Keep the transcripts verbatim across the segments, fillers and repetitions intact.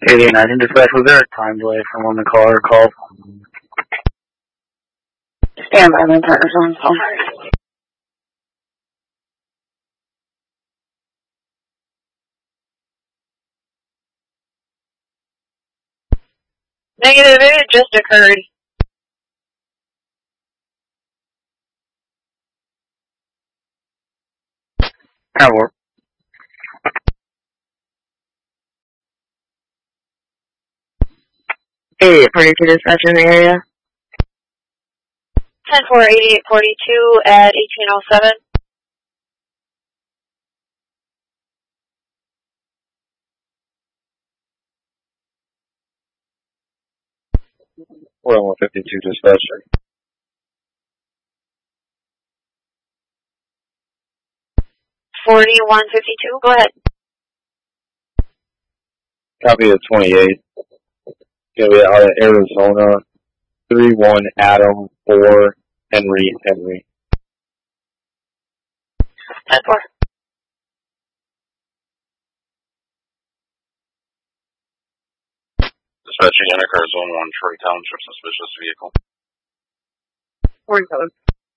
eighty-nine in dispatch, was there a time delay from when the caller called? Stand by, my partner's on the phone. Negative, it just occurred. That worked. Hey, forty-two dispatch in the area. ten four eighty-eight forty-two at eighteen oh seven. We're on one fifty-two dispatcher. forty-one fifty-two, go ahead. Copy of twenty-eight. Gonna be out of Arizona. three one Adam four Henry Henry. ten four. Dispatching Enter Zone one, Troy Township, suspicious vehicle. forty-seven.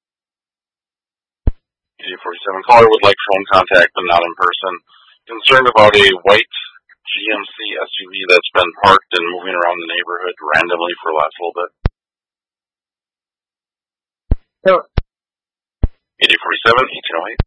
eighty forty-seven, caller would like phone contact but not in person. Concerned about a white G M C S U V that's been parked and moving around the neighborhood randomly for the last little bit. So, eighty forty-seven, eighteen oh eight.